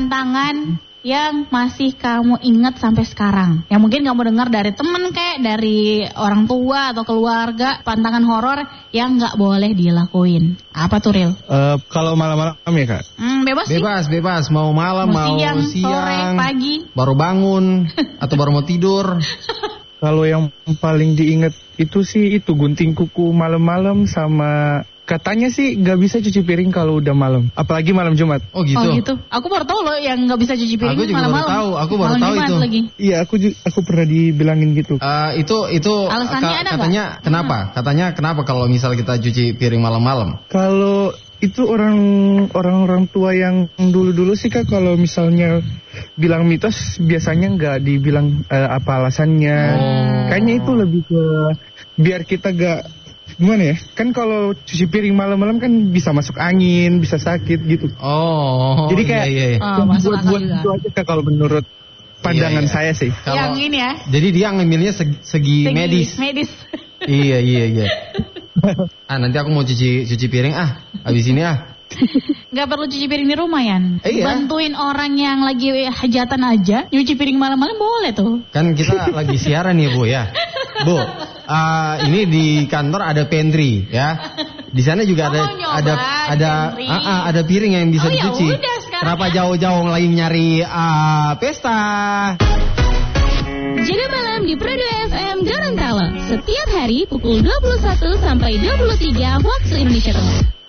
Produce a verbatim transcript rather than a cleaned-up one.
pantangan yang masih kamu ingat sampai sekarang? Yang mungkin kamu dengar dari temen kayak dari orang tua atau keluarga, pantangan horor yang nggak boleh dilakuin. Apa tuh, Ril? Uh, kalau malam-malam ya, Kak? Hmm, bebas sih. Bebas, bebas. Mau malam, mau, mau siang, siang, sore, pagi. Baru bangun, atau baru mau tidur. Kalau yang paling diingat itu sih itu gunting kuku malam-malam sama... Katanya sih nggak bisa cuci piring kalau udah malam, apalagi malam Jumat. Oh gitu. Oh gitu. Aku baru tahu loh yang nggak bisa cuci piring malam-malam. Aku juga baru tahu. Aku baru malam tahu Jumat itu. Lagi. Iya, aku aku pernah dibilangin gitu. Uh, itu itu. Alasannya ka- ada katanya gak? kenapa? Hmm. Katanya kenapa kalau misal kita cuci piring malam-malam? Kalau itu orang orang-orang tua yang dulu-dulu sih, Kak, kalau misalnya bilang mitos biasanya nggak dibilang uh, apa alasannya. Oh. Kayaknya itu lebih ke biar kita gak gimana ya? Kan kalau cuci piring malam-malam kan bisa masuk angin, bisa sakit gitu. Oh. Jadi kayak iya, iya. Oh, masuk akal buat juga. itu aja, Kak, kalau menurut pandangan Iya, iya. saya sih. Kalau, yang ini ya. Jadi dia ngambilnya segi, segi, Segi medis. Medis. Iya iya iya. Ah nanti aku mau cuci cuci piring ah. Abis ini ah. Gak perlu cuci piring di rumah, Yan. Iya. Bantuin orang yang lagi hajatan aja, nyuci piring malam-malam boleh tuh. Kan kita lagi siaran nih, Bu ya. Bu, uh, ini di kantor ada pantry ya. Di sana juga Oh, ada nyoba ada ada pantry. uh, uh, ada piring yang bisa Oh, ya dicuci. udah, sekarang Kenapa ya. jauh-jauh lagi nyari uh, pesta? Jaga malam di Pro dua F M Gorontalo. Setiap hari pukul dua puluh satu sampai dua puluh tiga waktu Indonesia Tengah.